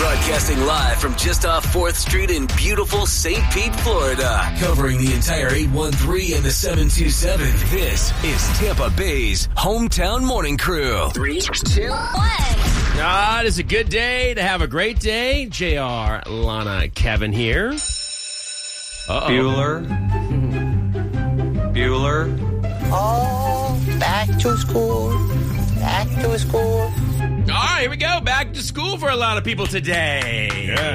Broadcasting live from just off 4th Street in beautiful St. Pete, Florida. Covering the entire 813 and the 727. This is Tampa Bay's Hometown Morning Crew. 3, 2, 1. It is a good day to have a great day. JR, Lana, Kevin here. Bueller. Oh, back to school. Back to school. All right, here we go. Back to school for a lot of people today.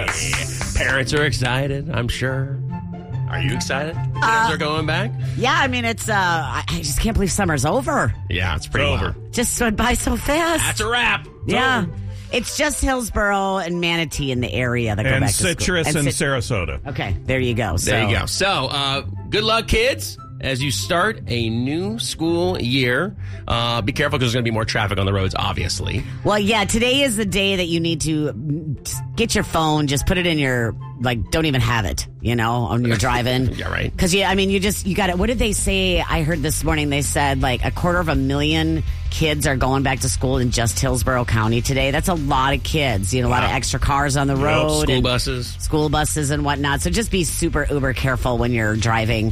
Yes. Parents are excited, I'm sure. Are you excited? Kids are going back? Yeah, I mean, it's, I just can't believe summer's over. Yeah, it's pretty over. wild. Just went by so fast. That's a wrap. It's Yeah. over. It's just Hillsborough and Manatee in the area that go And back to school. Citrus and Sarasota. Okay, there you go. There you go. So, good luck, kids, as you start a new school year. Be careful because there's going to be more traffic on the roads, obviously. Well, yeah, today is the day that you need to get your phone, just put it in your, don't even have it, when you're driving. Yeah, right. Because, you got it. What did they say? I heard this morning they said 250,000 kids are going back to school in just Hillsborough County today. That's a lot of kids, a lot of extra cars on the road. School buses and whatnot. So just be super uber careful when you're driving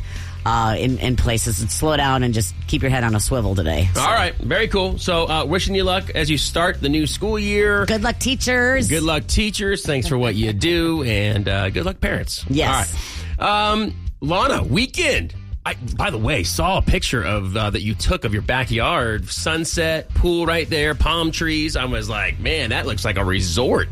in places, and slow down and just keep your head on a swivel today. So. All right. Very cool. So wishing you luck as you start the new school year. Good luck, teachers. Good luck, teachers. Thanks for what you do. And good luck, parents. Yes. All right. Lana, weekend. I, by the way, saw a picture of that you took of your backyard. Sunset, pool right there, palm trees. I was like, man, that looks like a resort.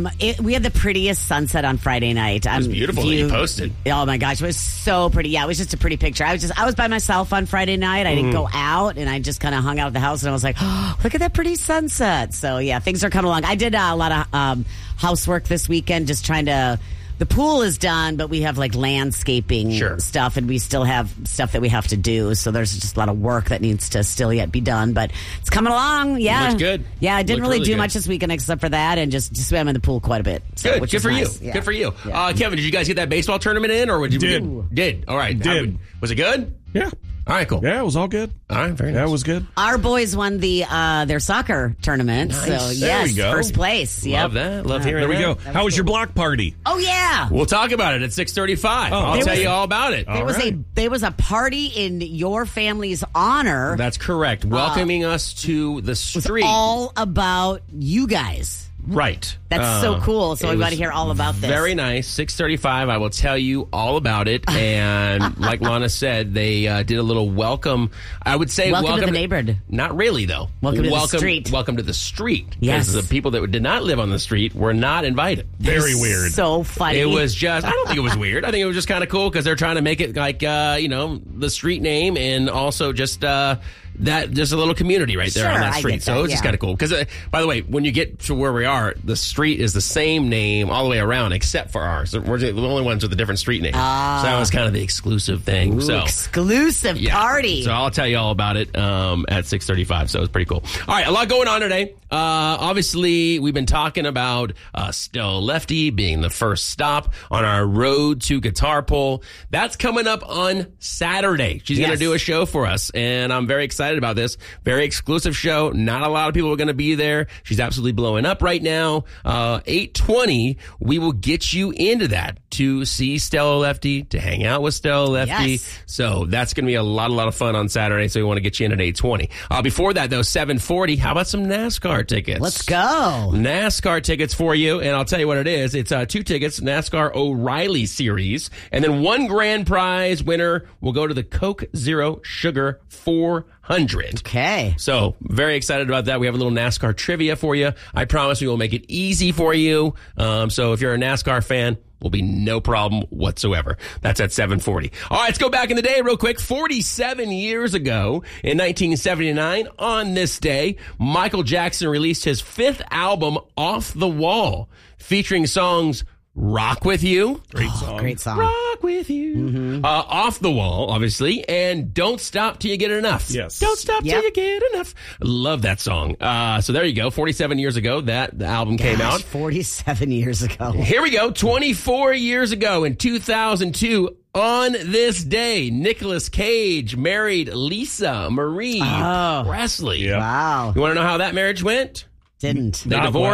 We had the prettiest sunset on Friday night. It was beautiful that you posted. Oh my gosh, it was so pretty. Yeah, it was just a pretty picture. I was by myself on Friday night. I didn't go out, and I just kind of hung out at the house, and I was like, oh, look at that pretty sunset. So yeah, things are coming along. I did a lot of housework this weekend, just trying to. The pool is done, but we have landscaping stuff, and we still have stuff that we have to do. So there's just a lot of work that needs to still yet be done, but it's coming along. Yeah, looks good. Yeah, I didn't really do good. much this weekend except for that, and just swam in the pool quite a bit. So, Good for nice. you. Yeah. Good for you. Yeah. Kevin, did you guys get that baseball tournament in, or would you Did. All right. Did. Was it good? Yeah. All right, cool. Yeah, it was all good. All right, very nice. Yeah, it was good. Our boys won their soccer tournament. Nice. So, There yes, we go. first place. Yep. Love that. Love hearing There we that. go. How was your block party? Oh, yeah. We'll talk about it at 6:35. I'll tell you all about it. There was a party in your family's honor. That's correct. Welcoming us to the street. All about you guys. Right. That's so cool. So we got to hear all about this. Very nice. 6:35. I will tell you all about it. And like Lana said, they did a little welcome. I would say welcome to the neighborhood. Not really, though. Welcome to the street. Welcome to the street. Yes. Because the people that did not live on the street were not invited. Very weird. So funny. It was just, I don't think it was weird. I think it was just kind of cool because they're trying to make it like, the street name, and also just, that there's a little community right there on that street. So it's just kind of cool. Because, by the way, when you get to where we are, the street is the same name all the way around except for ours. We're the only ones with a different street name. So that was kind of the exclusive thing. Ooh, exclusive party. So I'll tell you all about it at 6:35. So it's pretty cool. All right, a lot going on today. Obviously, we've been talking about Stella Lefty being the first stop on our road to Guitar Pull. That's coming up on Saturday. She's going to do a show for us, and I'm very excited about this. Very exclusive show. Not a lot of people are going to be there. She's absolutely blowing up right now. 8:20, we will get you into that to see Stella Lefty, to hang out with Stella Lefty. Yes. So that's going to be a lot of fun on Saturday. So we want to get you in at 8:20. Before that, though, 7:40, how about some NASCAR tickets? Let's go. NASCAR tickets for you, and I'll tell you what it is. It's 2 tickets, NASCAR O'Reilly Series, and then 1 grand prize winner will go to the Coke Zero Sugar 400. Okay. So very excited about that. We have a little NASCAR trivia for you. I promise we will make it easy for you. So if you're a NASCAR fan, will be no problem whatsoever. That's at 7:40. All right, let's go back in the day real quick. 47 years ago, in 1979, on this day, Michael Jackson released his 5th album, Off the Wall, featuring songs Rock With You. Great song. Great song. Rock With You. Off the Wall, obviously. And Don't Stop Till You Get Enough. Yes. Don't Stop Till You Get Enough. Love that song. So there you go. 47 years ago, the album came out. 47 years ago. Here we go. 24 years ago in 2002, on this day, Nicolas Cage married Lisa Marie Presley. Yeah. Wow. You want to know how that marriage went? Didn't. They Not divorced.